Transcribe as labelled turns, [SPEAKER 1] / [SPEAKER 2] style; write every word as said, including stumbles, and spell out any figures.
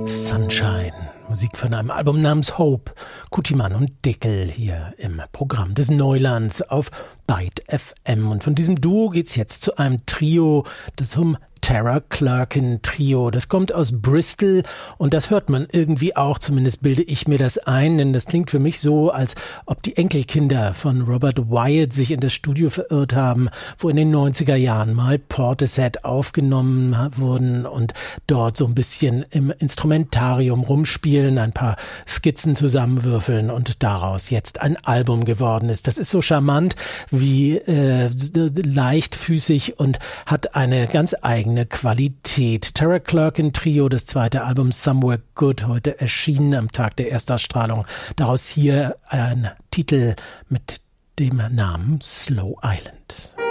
[SPEAKER 1] Sunshine, Musik von einem Album namens Hope, Kutimann und Dickel hier im Programm des Neulands auf Byte F M. Und von diesem Duo geht's jetzt zu einem Trio, das zum Tara Clarkin Trio. Das kommt aus Bristol und das hört man irgendwie auch, zumindest bilde ich mir das ein, denn das klingt für mich so, als ob die Enkelkinder von Robert Wyatt sich in das Studio verirrt haben, wo in den neunziger Jahren mal Portishead aufgenommen wurden und dort so ein bisschen im Instrumentarium rumspielen, ein paar Skizzen zusammenwürfeln und daraus jetzt ein Album geworden ist. Das ist so charmant wie äh, leichtfüßig und hat eine ganz eigene Qualität. Tara Clarkin Trio, das zweite Album Somewhere Good, heute erschienen am Tag der Erstausstrahlung. Daraus hier ein Titel mit dem Namen Slow Island.